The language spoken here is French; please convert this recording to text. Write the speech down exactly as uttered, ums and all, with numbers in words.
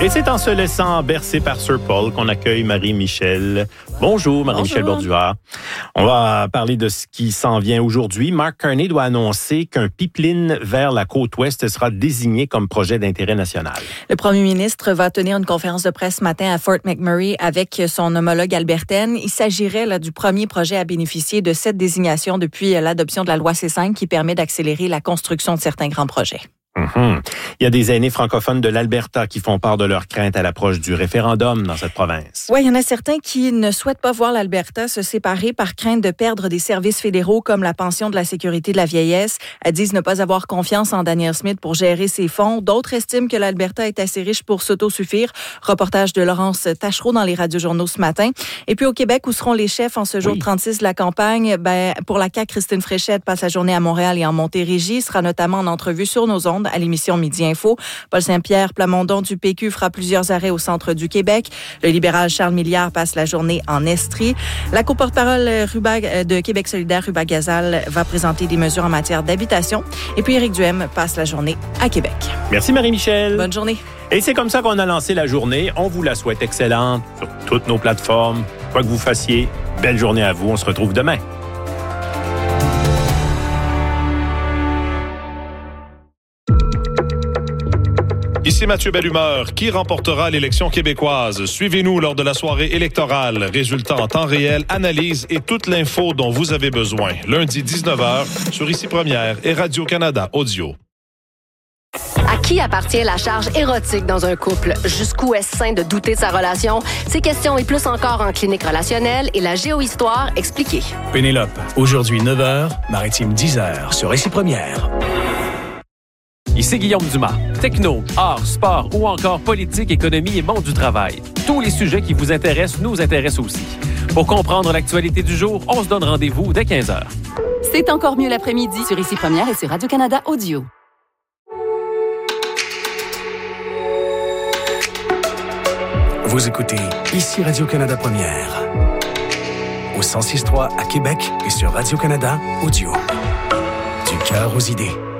Et c'est en se laissant bercer par Sir Paul qu'on accueille Marie-Michel. Bonjour, Marie-Michel Borduas. On va parler de ce qui s'en vient aujourd'hui. Mark Carney doit annoncer qu'un pipeline vers la côte ouest sera désigné comme projet d'intérêt national. Le premier ministre va tenir une conférence de presse ce matin à Fort McMurray avec son homologue albertaine. Il s'agirait là, du premier projet à bénéficier de cette désignation depuis l'adoption de la loi C cinq qui permet d'accélérer la construction de certains grands projets. Mm-hmm. Il y a des aînés francophones de l'Alberta qui font part de leurs craintes à l'approche du référendum dans cette province. Oui, il y en a certains qui ne souhaitent pas voir l'Alberta se séparer par crainte de perdre des services fédéraux comme la pension de la sécurité de la vieillesse. Elles disent ne pas avoir confiance en Danielle Smith pour gérer ses fonds. D'autres estiment que l'Alberta est assez riche pour s'autosuffire. Reportage de Laurence Tachereau dans les radiojournaux ce matin. Et puis au Québec, où seront les chefs en ce jour oui. trente-six de la campagne? Ben, pour la C A Q, Christine Fréchette passe la journée à Montréal et en Montérégie. Sera notamment en entrevue sur nos ondes à l'émission Midi Info. Paul Saint-Pierre Plamondon du P Q fera plusieurs arrêts au centre du Québec. Le libéral Charles Milliard passe la journée en Estrie. La co-porte-parole Ruba, de Québec solidaire, Ruba Gazal, va présenter des mesures en matière d'habitation. Et puis Éric Duhem passe la journée à Québec. Merci Marie-Michel. Bonne journée. Et c'est comme ça qu'on a lancé la journée. On vous la souhaite excellente sur toutes nos plateformes. Quoi que vous fassiez, belle journée à vous. On se retrouve demain. Ici Mathieu Bellumeur. Qui remportera l'élection québécoise? Suivez-nous lors de la soirée électorale. Résultats en temps réel, analyse et toute l'info dont vous avez besoin. Lundi dix-neuf heures sur Ici Première et Radio-Canada Audio. À qui appartient la charge érotique dans un couple? Jusqu'où est-ce sain de douter de sa relation? Ces questions et plus encore en clinique relationnelle et la géohistoire expliquée. Pénélope, aujourd'hui neuf heures, Maritime dix heures sur Ici Première. Ici Guillaume Dumas. Techno, art, sport ou encore politique, économie et monde du travail. Tous les sujets qui vous intéressent nous intéressent aussi. Pour comprendre l'actualité du jour, on se donne rendez-vous dès quinze heures. C'est encore mieux l'après-midi sur Ici Première et sur Radio-Canada Audio. Vous écoutez Ici Radio-Canada Première. Au cent six point trois à Québec et sur Radio-Canada Audio. Du cœur aux idées.